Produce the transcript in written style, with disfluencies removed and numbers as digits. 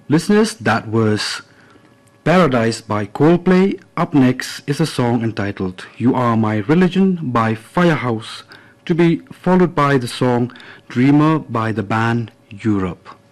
Listeners, that was Paradise by Coldplay. Up next is a song entitled You Are My Religion by Firehouse, to be followed by the song Dreamer by the band Europe.